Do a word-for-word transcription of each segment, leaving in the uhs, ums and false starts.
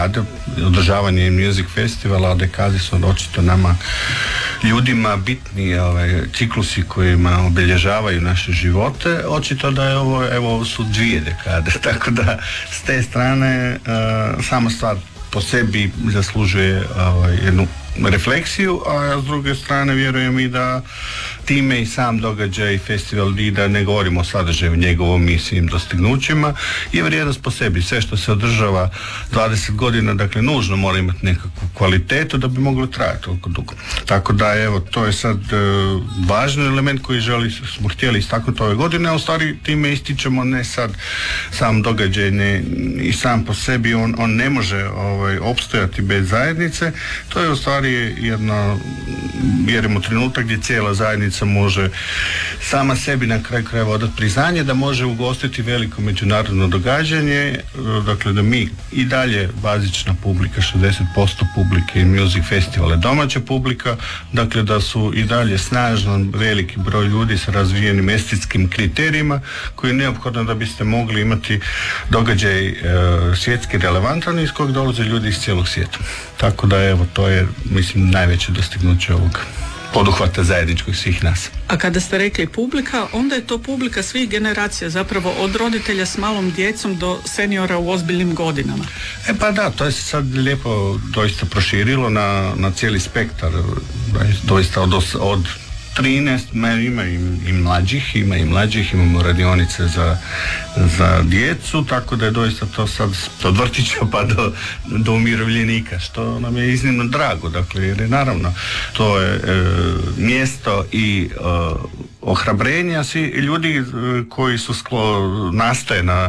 dekade, održavanje Music Festivala, dekade su očito nama ljudima bitni ovaj, ciklusi kojima obilježavaju naše živote. Očito da je ovo, evo, ovo su dvije dekade, tako da s te strane uh, sama stvar po sebi zaslužuje ovaj, jednu refleksiju, a s druge strane vjerujem i da time i sam događaj i festival, i da ne govorimo o sadržaju njegovom i svim dostignućima, je vrijednost po sebi. Sve što se održava dvadeset godina, dakle nužno mora imati nekakvu kvalitetu da bi moglo trajati toliko dugo. Tako da evo, to je sad e, važan element koji želi, smo htjeli istaknuti ove godine, a u stvari time ističemo ne sad sam događaj ne, i sam po sebi on, on ne može ovaj, opstojati bez zajednice. To je u stvari jedna, vjerujemo, trenutak gdje cijela zajednica može sama sebi na kraju krajeva odati priznanje da može ugostiti veliko međunarodno događanje, dakle da mi i dalje bazična publika, šezdeset posto publike i Music Festival je domaća publika, dakle da su i dalje snažno veliki broj ljudi sa razvijenim estetskim kriterijima koji je neophodno da biste mogli imati događaj e, svjetski relevantan iz kojeg dolaze ljudi iz cijelog svijeta. Tako da evo, to je, mislim, najveće dostignuće ovog poduhvata zajedničkog svih nas. A kada ste rekli publika, onda je to publika svih generacija, zapravo od roditelja s malom djecom do seniora u ozbiljnim godinama. E pa da, to je se sad lijepo doista proširilo na, na cijeli spektar, doista od, od trinaest, ima i, i mlađih, ima i mlađih, imamo radionice za, za djecu, tako da je doista to sad od vrtića pa do, do umirovljenika, što nam je iznimno drago, dakle, jer je naravno to je e, mjesto i e, ohrabrenja, svi ljudi e, koji su sklo, nastaje na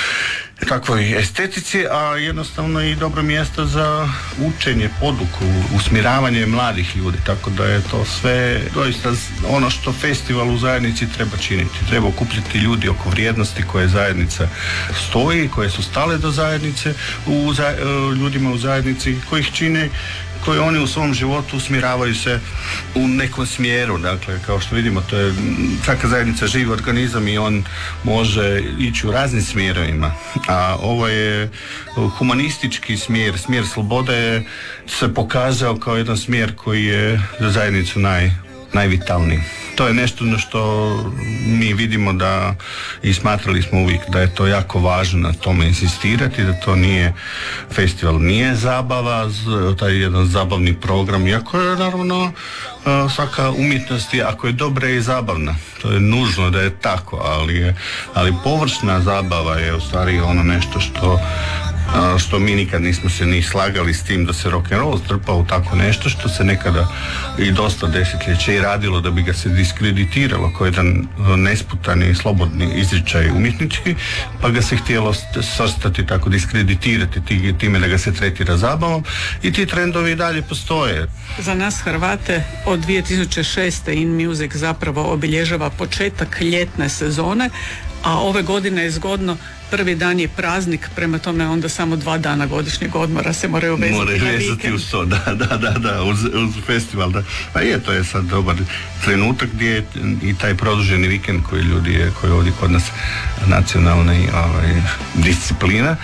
takvoj estetici, a jednostavno i dobro mjesto za učenje, poduku, usmjeravanje mladih ljudi, tako da je to sve doista ono što festival u zajednici treba činiti. Treba okupljati ljudi oko vrijednosti koje zajednica stoji, koje su stale do zajednice, u za, ljudima u zajednici koji ih čine, koji oni u svom životu usmjeravaju se u nekom smjeru. Dakle, kao što vidimo, to je svaka zajednica živi organizam i on može ići u raznim smjerovima. A ovo je humanistički smjer, smjer slobode je se pokazao kao jedan smjer koji je za zajednicu naj, najvitalniji. To je nešto na što mi vidimo da i smatrali smo uvijek da je to jako važno na tome insistirati, da to nije festival, nije zabava, taj jedan zabavni program, iako je naravno svaka umjetnost, ako je dobra i zabavna, to je nužno da je tako, ali, je, ali površna zabava je u stvari ono nešto što što mi nikad nismo se ni slagali s tim da se rock'n'roll strpa u tako nešto što se nekada i dosta desetljeća i radilo da bi ga se diskreditiralo kao jedan nesputan i slobodni izričaj umjetnički, pa ga se htjelo svrstati tako, diskreditirati time da ga se tretira zabavom, i ti trendovi i dalje postoje. Za nas Hrvate od dvije tisuće šeste In Music zapravo obilježava početak ljetne sezone, a ove godine je zgodno, prvi dan je praznik, prema tome onda samo dva dana godišnjeg odmora se moraju vezati moraju na vezati vikend. uz to, da, da, da, da, uz, uz festival, da. Pa je, to je sad dobar trenutak gdje je i taj produženi vikend koji ljudi je, koji je ovdje kod nas nacionalna ovaj, disciplina,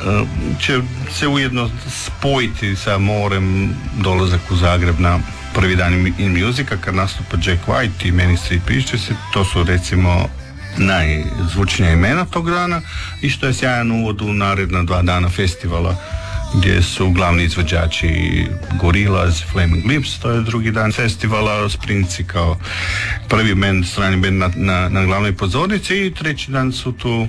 će se ujedno spojiti sa morem, dolazak u Zagreb na prvi dan In Musica kad nastupa Jack White i Main Street Preachers, to su recimo najzvučnija imena tog dana, i što je sjajan uvod u naredna dva dana festivala gdje su glavni izvođači Gorillaz, Flaming Lips, to je drugi dan festivala, Sprinci kao prvi band, strani band na, na, na glavnoj pozornici, i treći dan su tu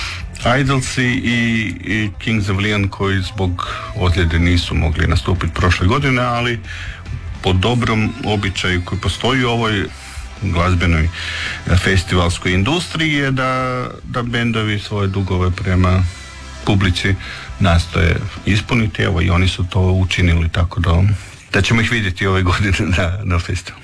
Idolsi i, i Kings of Leon koji zbog ozljede nisu mogli nastupiti prošle godine, ali po dobrom običaju koji postoji u ovoj glazbenoj festivalskoj industriji je da, da bendovi svoje dugove prema publici nastoje ispuniti, evo i oni su to učinili, tako da, da ćemo ih vidjeti ove godine na, na festivalu.